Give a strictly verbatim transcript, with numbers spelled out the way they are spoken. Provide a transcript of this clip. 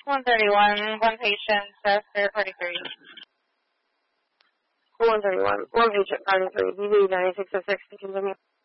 one thirty-one, one patient, Chester, forty-three. one thirty-one, one patient, forty-three, B B ninety-six oh six, continue.